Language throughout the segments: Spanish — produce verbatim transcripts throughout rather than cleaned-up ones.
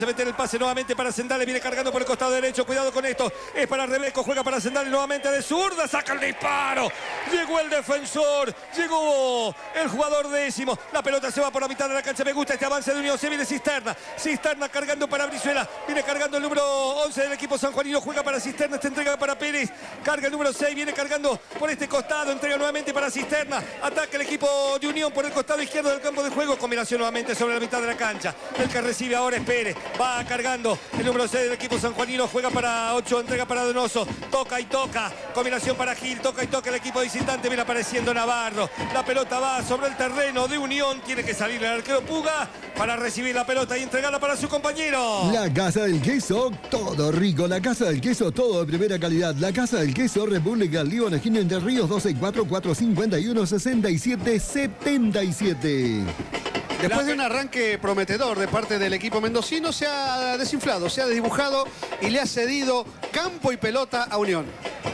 Se mete en el pase nuevamente para Sendales, viene cargando por el costado derecho, cuidado con esto, es para Rebeco, juega para Sendales nuevamente de zurda, saca el disparo, llegó el defensor, llegó el jugador décimo, la pelota se va por la mitad de la cancha, me gusta este avance de Unión, se viene Cisterna, Cisterna cargando para Brizuela, viene cargando el número once del equipo sanjuanino, juega para Cisterna, esta entrega para Pérez, carga el número seis, viene cargando por este costado, entrega nuevamente para Cisterna, ataca el equipo de Unión por el costado izquierdo del campo de juego, combinación nuevamente sobre la mitad de la cancha, el que recibe ahora es Pérez. Va cargando el número seis del equipo sanjuanino, juega para ocho, entrega para Donoso, toca y toca, combinación para Gil, toca y toca el equipo visitante, viene apareciendo Navarro, la pelota va sobre el terreno de Unión, tiene que salir el arquero Puga para recibir la pelota y entregarla para su compañero. La Casa del Queso, todo rico, la Casa del Queso, todo de primera calidad, la Casa del Queso, República Líbano, esquina Entre Ríos, dos seis cuatro, cuatro cinco uno, seis siete siete siete. Después de un arranque prometedor de parte del equipo mendocino, se ha desinflado, se ha desdibujado y le ha cedido campo y pelota a Unión.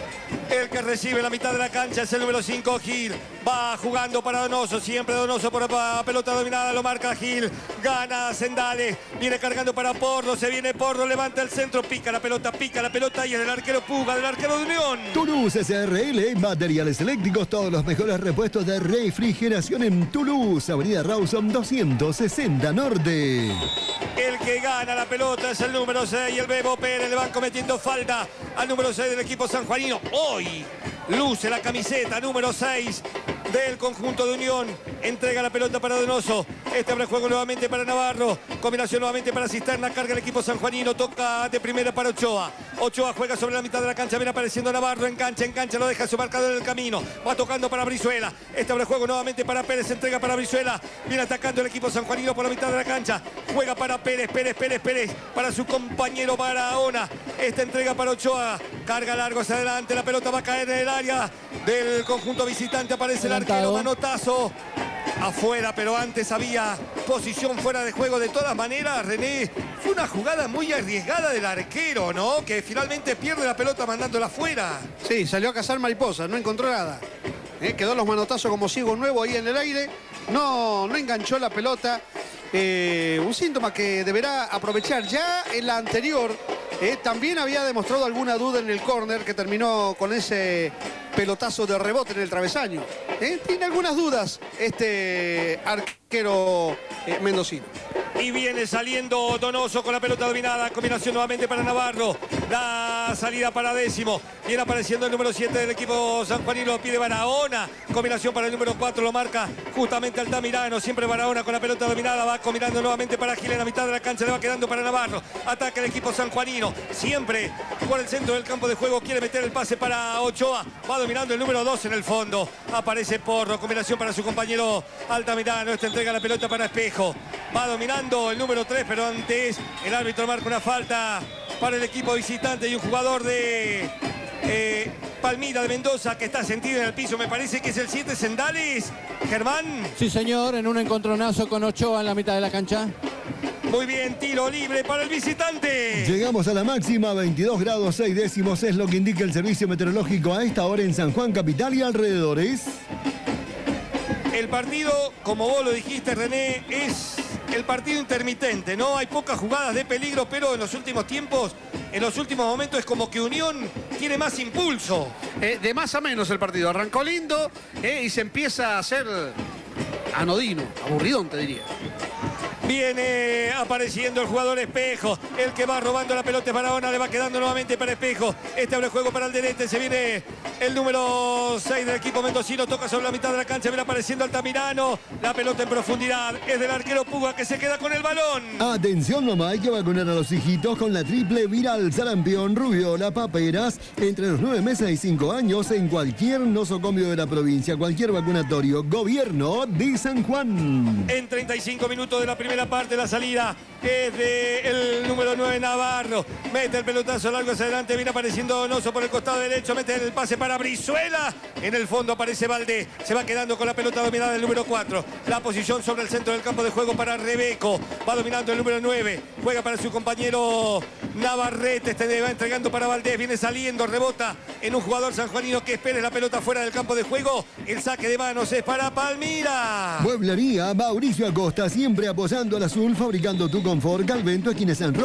El que recibe la mitad de la cancha es el número cinco, Gil. Va jugando para Donoso, siempre Donoso por la pelota dominada, lo marca Gil. Gana Sendales, viene cargando para Porro, se viene Porro, levanta el centro, pica la pelota, pica la pelota y es del arquero Puga, del arquero de Unión. Toulouse S R L, materiales eléctricos, todos los mejores repuestos de refrigeración en Toulouse, Avenida Rawson doscientos sesenta Norte. El que gana la pelota es el número seis, el Bebo Pérez, le van cometiendo falta al número seis del equipo sanjuanino. Hoy luce la camiseta número seis del conjunto de Unión, entrega la pelota para Donoso, este abre juego nuevamente para Navarro, combinación nuevamente para Cisterna, carga el equipo sanjuanino, toca de primera para Ochoa, Ochoa juega sobre la mitad de la cancha, viene apareciendo Navarro, engancha, engancha, lo deja su marcador en el camino, va tocando para Brizuela, este abre juego nuevamente para Pérez, entrega para Brizuela, viene atacando el equipo sanjuanino por la mitad de la cancha, juega para Pérez, Pérez, Pérez, Pérez, para su compañero Barahona, esta entrega para Ochoa, carga largo hacia adelante, la pelota va a caer en el área del conjunto visitante, aparece el arquero, manotazo afuera, pero antes había posición fuera de juego. De todas maneras, René, fue una jugada muy arriesgada del arquero, ¿no? Que finalmente pierde la pelota mandándola afuera. Sí, salió a cazar mariposas, no encontró nada. Eh, quedó los manotazos como ciego nuevo ahí en el aire, no, no enganchó la pelota. Eh, un síntoma que deberá aprovechar. Ya en la anterior eh, también había demostrado alguna duda en el córner que terminó con ese pelotazo de rebote en el travesaño. Eh, tiene algunas dudas este arquero eh, mendocino. Y viene saliendo Donoso con la pelota dominada. Combinación nuevamente para Navarro. La salida para Décimo. Viene apareciendo el número siete del equipo sanjuanino. Pide Barahona. Combinación para el número cuatro. Lo marca justamente Altamirano. Siempre Barahona con la pelota dominada. Va combinando nuevamente para Gil en la mitad de la cancha. Le va quedando para Navarro. Ataca el equipo sanjuanino. Siempre por el centro del campo de juego. Quiere meter el pase para Ochoa. Va dominando el número dos en el fondo. Aparece Porro. Combinación para su compañero Altamirano. Esta entrega la pelota para Espejo. Va dominando el número tres, pero antes el árbitro marca una falta para el equipo visitante y un jugador de eh, Palmira de Mendoza que está sentido en el piso. Me parece que es el siete, Sendales. Germán. Sí, señor, en un encontronazo con Ochoa en la mitad de la cancha. Muy bien, tiro libre para el visitante. Llegamos a la máxima, veintidós grados seis décimos, es lo que indica el servicio meteorológico a esta hora en San Juan Capital y alrededores. El partido, como vos lo dijiste, René, es el partido intermitente, ¿no? Hay pocas jugadas de peligro, pero en los últimos tiempos, en los últimos momentos es como que Unión tiene más impulso. Eh, de más a menos el partido. Arrancó lindo eh, y se empieza a hacer anodino, aburridón te diría. Viene apareciendo el jugador Espejo. El que va robando la pelota es Barahona. Le va quedando nuevamente para Espejo. Este abre juego para el Alderete. Se viene el número seis del equipo mendocino. Toca sobre la mitad de la cancha. Viene apareciendo Altamirano. La pelota en profundidad. Es del arquero Puga que se queda con el balón. Atención, mamá. Hay que vacunar a los hijitos con la triple viral, sarampión, rubiola, paperas. Entre los nueve meses y cinco años en cualquier nosocomio de la provincia. Cualquier vacunatorio. Gobierno de San Juan. En treinta y cinco minutos de la primera parte, la salida es del número número nueve, Navarro. Mete el pelotazo largo hacia adelante. Viene apareciendo Donoso por el costado derecho. Mete el pase para Brizuela. En el fondo aparece Valdés. Se va quedando con la pelota dominada el número cuatro. La posición sobre el centro del campo de juego para Rebeco. Va dominando el número nueve. Juega para su compañero Navarrete. Este va entregando para Valdés. Viene saliendo. Rebota en un jugador sanjuanino que espera la pelota fuera del campo de juego. El saque de manos es para Palmira. Mueblería Mauricio Acosta, siempre apoyando al azul, fabricando tu confort. Calvento, esquina San Roque.